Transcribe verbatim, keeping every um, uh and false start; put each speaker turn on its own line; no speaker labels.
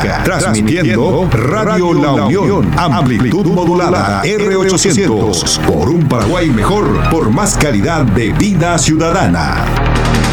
Arica, transmitiendo Radio La Unión, amplitud modulada R ochocientos, por un Paraguay mejor, por más calidad de vida ciudadana.